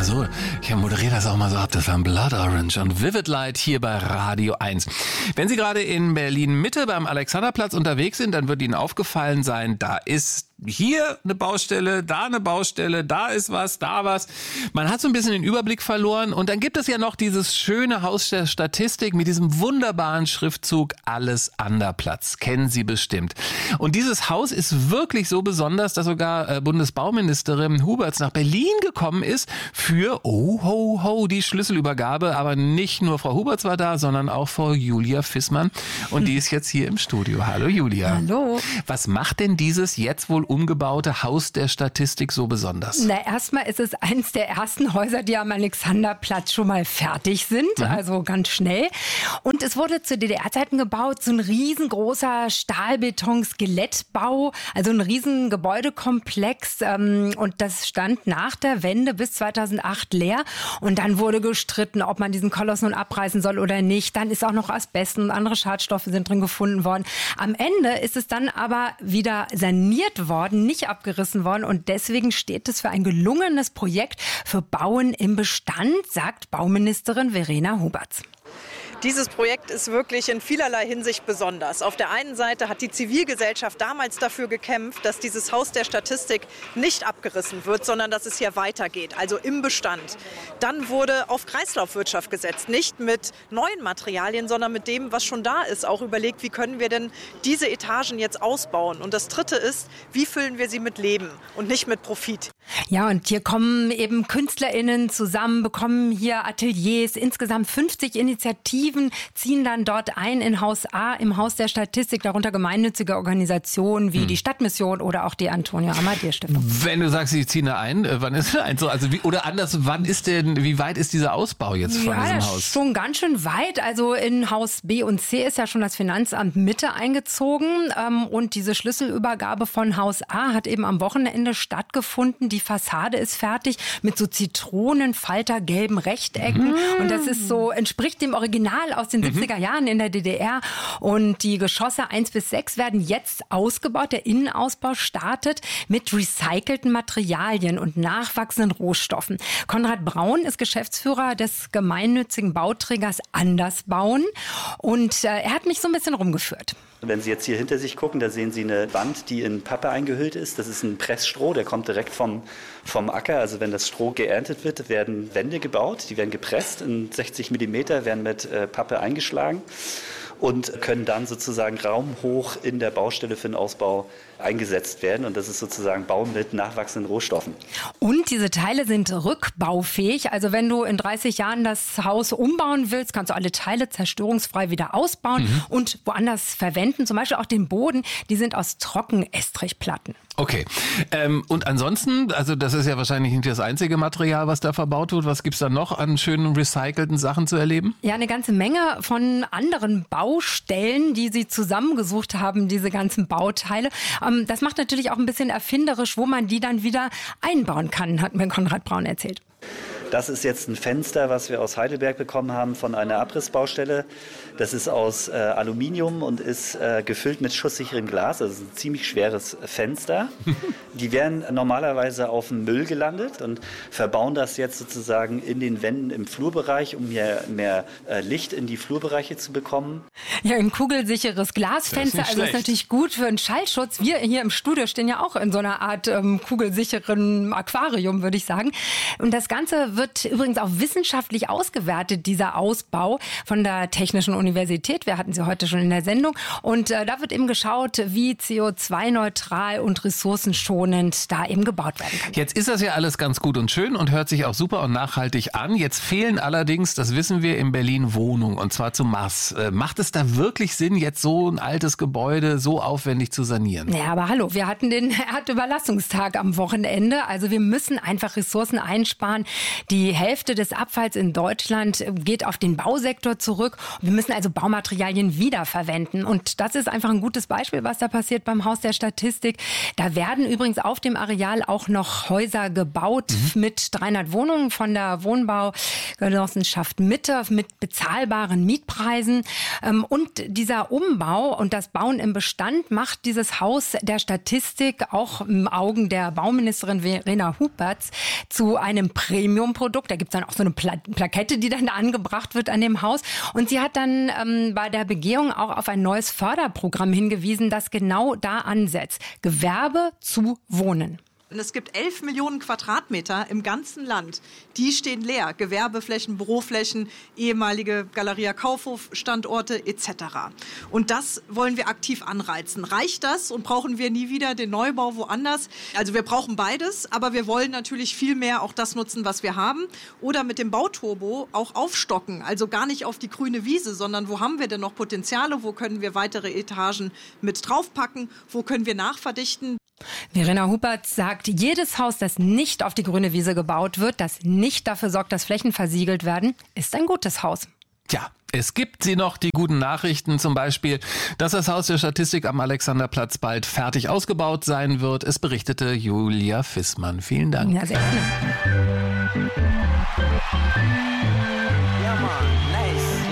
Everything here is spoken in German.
so. Ich moderiere das auch mal so ab. Das war ein Blood Orange und Vivid Light hier bei Radio 1. Wenn Sie gerade in Berlin-Mitte beim Alexanderplatz unterwegs sind, dann wird Ihnen aufgefallen sein, da ist hier eine Baustelle, da ist was, da was. Man hat so ein bisschen den Überblick verloren und dann gibt es ja noch dieses schöne Haus der Statistik mit diesem wunderbaren Schriftzug Alles Anderplatz. Kennen Sie bestimmt. Und dieses Haus ist wirklich so besonders, dass sogar Bundesbauministerin Huberts nach Berlin gekommen ist für, die Schlüsselübergabe. Aber nicht nur Frau Huberts war da, sondern auch Frau Julia Fissmann. Und die ist jetzt hier im Studio. Hallo Julia. Hallo. Was macht denn dieses jetzt wohl umgebaute Haus der Statistik so besonders? Na, erstmal ist es eins der ersten Häuser, die am Alexanderplatz schon mal fertig sind, also ganz schnell. Und es wurde zu DDR-Zeiten gebaut, so ein riesengroßer Stahlbeton-Skelettbau, also ein riesen Gebäudekomplex. Und das stand nach der Wende bis 2008 leer. Und dann wurde gestritten, ob man diesen Koloss nun abreißen soll oder nicht. Dann ist auch noch Asbest und andere Schadstoffe sind drin gefunden worden. Am Ende ist es dann aber wieder saniert worden, nicht abgerissen worden und deswegen steht es für ein gelungenes Projekt für Bauen im Bestand, sagt Bauministerin Verena Huberts. Dieses Projekt ist wirklich in vielerlei Hinsicht besonders. Auf der einen Seite hat die Zivilgesellschaft damals dafür gekämpft, dass dieses Haus der Statistik nicht abgerissen wird, sondern dass es hier weitergeht, also im Bestand. Dann wurde auf Kreislaufwirtschaft gesetzt, nicht mit neuen Materialien, sondern mit dem, was schon da ist. Auch überlegt, wie können wir denn diese Etagen jetzt ausbauen? Und das Dritte ist, wie füllen wir sie mit Leben und nicht mit Profit? Ja, und hier kommen eben KünstlerInnen zusammen, bekommen hier Ateliers, insgesamt 50 Initiativen ziehen dann dort ein in Haus A, im Haus der Statistik, darunter gemeinnützige Organisationen wie die Stadtmission oder auch die Antonio-Amadeo-Stiftung. Wenn du sagst, sie ziehen da ein, wann ist ein so? Also wie weit ist dieser Ausbau jetzt von diesem Haus? Ja, schon ganz schön weit. Also in Haus B und C ist ja schon das Finanzamt Mitte eingezogen und diese Schlüsselübergabe von Haus A hat eben am Wochenende stattgefunden. Die Fassade ist fertig mit so zitronenfaltergelben Rechtecken und das ist so, entspricht dem Original aus den 70er Jahren in der DDR. Und die Geschosse 1 bis 6 werden jetzt ausgebaut. Der Innenausbau startet mit recycelten Materialien und nachwachsenden Rohstoffen. Konrad Braun ist Geschäftsführer des gemeinnützigen Bauträgers Andersbauen und er hat mich so ein bisschen rumgeführt. Wenn Sie jetzt hier hinter sich gucken, da sehen Sie eine Wand, die in Pappe eingehüllt ist. Das ist ein Pressstroh, der kommt direkt vom Acker. Also wenn das Stroh geerntet wird, werden Wände gebaut. Die werden gepresst in 60 mm, werden mit Pappe eingeschlagen und können dann sozusagen raumhoch in der Baustelle für den Ausbau eingesetzt werden. Und das ist sozusagen Bau mit nachwachsenden Rohstoffen. Und diese Teile sind rückbaufähig. Also wenn du in 30 Jahren das Haus umbauen willst, kannst du alle Teile zerstörungsfrei wieder ausbauen und woanders verwenden. Zum Beispiel auch den Boden. Die sind aus Trockenestrichplatten. Okay. Und ansonsten, also das ist ja wahrscheinlich nicht das einzige Material, was da verbaut wird. Was gibt's da noch an schönen recycelten Sachen zu erleben? Ja, eine ganze Menge von anderen Baustellen, die sie zusammengesucht haben, diese ganzen Bauteile. Das macht natürlich auch ein bisschen erfinderisch, wo man die dann wieder einbauen kann, hat mir Konrad Braun erzählt. Das ist jetzt ein Fenster, was wir aus Heidelberg bekommen haben von einer Abrissbaustelle. Das ist aus Aluminium und ist gefüllt mit schusssicherem Glas. Das ist ein ziemlich schweres Fenster. Die werden normalerweise auf dem Müll gelandet und verbauen das jetzt sozusagen in den Wänden im Flurbereich, um mehr Licht in die Flurbereiche zu bekommen. Ja, ein kugelsicheres Glasfenster. Das ist natürlich gut für einen Schallschutz. Wir hier im Studio stehen ja auch in so einer Art kugelsicheren Aquarium, würde ich sagen. Und das Ganze wird übrigens auch wissenschaftlich ausgewertet, dieser Ausbau von der Technischen Universität. Wir hatten sie heute schon in der Sendung. Und da wird eben geschaut, wie CO2-neutral und ressourcenschonend da eben gebaut werden kann. Jetzt ist das ja alles ganz gut und schön und hört sich auch super und nachhaltig an. Jetzt fehlen allerdings, das wissen wir, in Berlin Wohnungen und zwar zum Maß. Macht es da wirklich Sinn, jetzt so ein altes Gebäude so aufwendig zu sanieren? Ja, aber hallo, wir hatten den Erdüberlastungstag am Wochenende. Also wir müssen einfach Ressourcen einsparen. Die Hälfte des Abfalls in Deutschland geht auf den Bausektor zurück. Wir müssen also Baumaterialien wiederverwenden. Und das ist einfach ein gutes Beispiel, was da passiert beim Haus der Statistik. Da werden übrigens auf dem Areal auch noch Häuser gebaut mit 300 Wohnungen von der Wohnbaugenossenschaft Mitte mit bezahlbaren Mietpreisen. Und dieser Umbau und das Bauen im Bestand macht dieses Haus der Statistik auch im Augen der Bauministerin Verena Huberts zu einem Premium Produkt. Da gibt es dann auch so eine Plakette, die dann da angebracht wird an dem Haus. Und sie hat dann bei der Begehung auch auf ein neues Förderprogramm hingewiesen, das genau da ansetzt. Gewerbe zu Wohnen. Und es gibt 11 Millionen Quadratmeter im ganzen Land. Die stehen leer. Gewerbeflächen, Büroflächen, ehemalige Galeria Kaufhof-Standorte etc. Und das wollen wir aktiv anreizen. Reicht das und brauchen wir nie wieder den Neubau woanders? Also wir brauchen beides, aber wir wollen natürlich viel mehr auch das nutzen, was wir haben. Oder mit dem Bauturbo auch aufstocken. Also gar nicht auf die grüne Wiese, sondern wo haben wir denn noch Potenziale? Wo können wir weitere Etagen mit draufpacken? Wo können wir nachverdichten? Verena Hupert sagt, jedes Haus, das nicht auf die grüne Wiese gebaut wird, das nicht dafür sorgt, dass Flächen versiegelt werden, ist ein gutes Haus. Tja, es gibt sie noch, die guten Nachrichten, zum Beispiel, dass das Haus der Statistik am Alexanderplatz bald fertig ausgebaut sein wird. Es berichtete Julia Fissmann. Vielen Dank. Ja, sehr gerne.